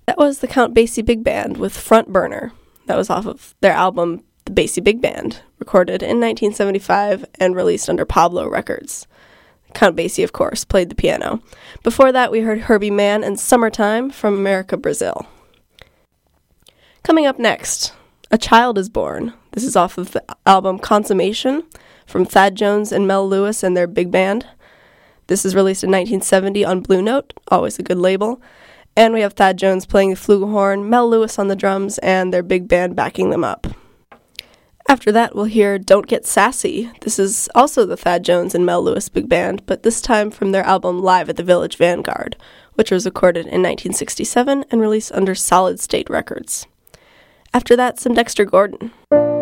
That was the Count Basie Big Band with Front Burner. That was off of their album, The Basie Big Band, recorded in 1975 and released under Pablo Records. Count Basie, of course, played the piano. Before that, we heard Herbie Mann and Summertime from America, Brazil. Coming up next, A Child is Born. This is off of the album Consummation from Thad Jones and Mel Lewis and their big band. This is released in 1970 on Blue Note, always a good label. And we have Thad Jones playing the flugelhorn, Mel Lewis on the drums, and their big band backing them up. After that, we'll hear Don't Get Sassy. This is also the Thad Jones and Mel Lewis big band, but this time from their album Live at the Village Vanguard, which was recorded in 1967 and released under Solid State Records. After that, some Dexter Gordon.